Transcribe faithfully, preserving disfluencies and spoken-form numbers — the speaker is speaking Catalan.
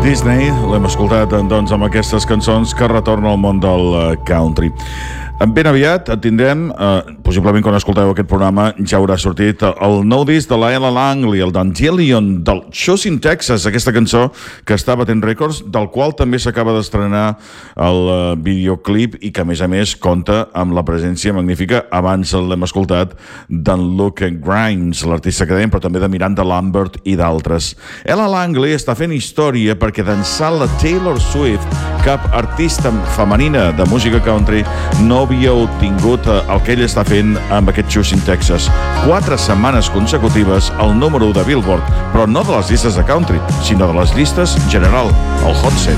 Disney, l'hem escoltat doncs amb aquestes cançons que retornen al món del country. Ben aviat tindrem, eh, possiblement quan escolteu aquest programa ja haurà sortit el nou disc de la Ella Langley, el d'Angelion, del Chosin, Texas, aquesta cançó que està batent rècords, del qual també s'acaba d'estrenar el eh, videoclip i que a més a més compta amb la presència magnífica, abans l'hem escoltat, d'en Luke Grimes, l'artista que dèiem, però també de Miranda Lambert i d'altres. Ella Langley està fent història perquè d'ençà la Taylor Swift, cap artista femenina de música country no havia obtingut el que ell està fent amb aquest Chosin, Texas. Quatre setmanes consecutives al número u de Billboard, però no de les llistes de country, sinó de les llistes general, el Hot cent.